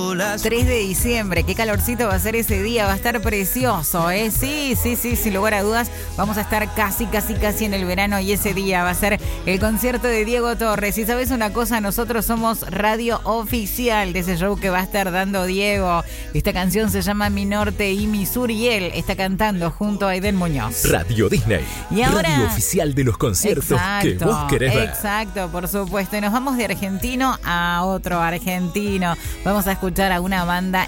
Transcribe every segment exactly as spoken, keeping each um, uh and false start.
tres de diciembre, qué calorcito va a ser ese día, va a estar precioso, ¿eh? Sí, sí, sí, sin lugar a dudas, vamos a estar casi, casi, casi en el verano y ese día va a ser el concierto de Diego Torres. Y sabes una cosa, nosotros somos radio oficial de ese show que va a estar dando Diego. Esta canción se llama Mi Norte y Mi Sur y él está cantando junto a Aiden Muñoz. Radio Disney, y ahora, radio oficial de los conciertos exacto, que vos querés ver. Exacto, por supuesto. Y nos vamos de argentino a otro argentino. Vamos a escuchar a una banda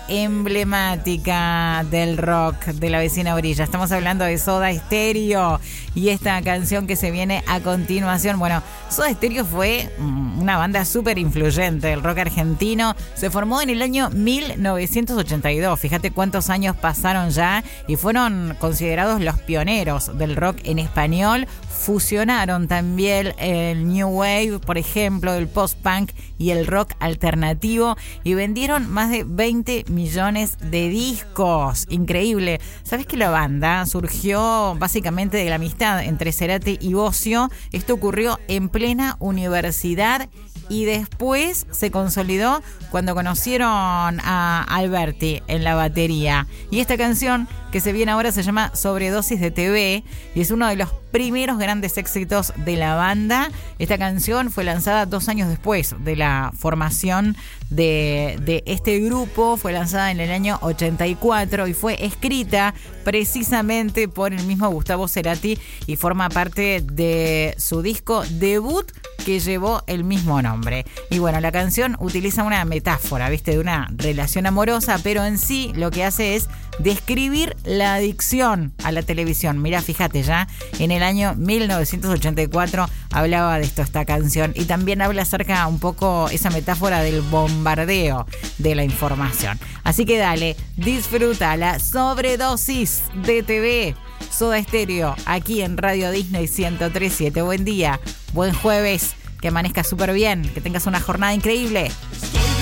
emblemática del rock de la vecina orilla. Estamos hablando de Soda Stereo y esta canción que se viene a continuación. Bueno, Soda Stereo fue una banda súper influyente del rock argentino. Se formó en el año mil novecientos ochenta y dos. Fíjate cuántos años pasaron ya y fueron considerados los pioneros del rock en español. Fusionaron también el New Wave, por ejemplo, el post-punk y el rock alternativo y vendieron más de veinte millones de discos. Increíble. ¿Sabes que la banda surgió básicamente de la amistad entre Cerati y Bossio? Esto ocurrió en plena universidad y después se consolidó cuando conocieron a Alberti en la batería. Y esta canción que se viene ahora se llama Sobredosis de T V y es uno de los primeros grandes éxitos de la banda. Esta canción fue lanzada dos años después de la formación de, de este grupo. Fue lanzada en el año ochenta y cuatro y fue escrita precisamente por el mismo Gustavo Cerati y forma parte de su disco debut que llevó el mismo nombre. Y bueno, la canción utiliza una metáfora, ¿viste? De una relación amorosa, pero en sí lo que hace es describir la adicción a la televisión. Mirá, fíjate, ya en el año mil novecientos ochenta y cuatro hablaba de esto esta canción y también habla acerca un poco esa metáfora del bombardeo de la información. Así que dale, disfruta la Sobredosis de T V. Soda Stereo, aquí en Radio Disney ciento tres punto siete. Buen día, buen jueves, que amanezcas súper bien, que tengas una jornada increíble.